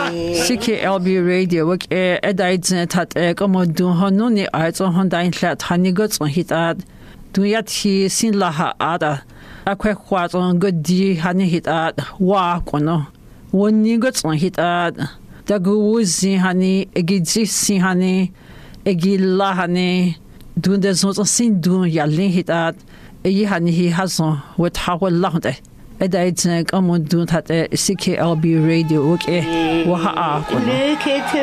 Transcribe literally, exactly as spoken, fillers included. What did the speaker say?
C K L B radio wak e edaidzne tat e komodun honuni aizon hondain hlat hanigots on hitad duyat hi sin laha ada akwe khwazon godi hani hitad wa kono wonigots on hitad daguzi hani egidzi sin hani egilla hani dunde zon sin dun yallin hitad e hani hi hazon wat hawal lahde edaidzne komodun tat e C K L B radio wak e wa ha